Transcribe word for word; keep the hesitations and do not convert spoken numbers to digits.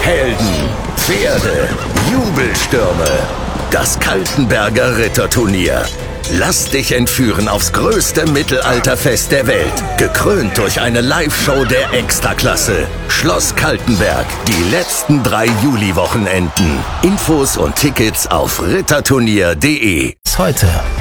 Helden, Pferde, Jubelstürme. Das Kaltenberger Ritterturnier. Lass dich entführen aufs größte Mittelalterfest der Welt. Gekrönt durch eine Live-Show der Extraklasse. Schloss Kaltenberg. Die letzten drei Juliwochenenden. Infos und Tickets auf ritterturnier punkt de. Heute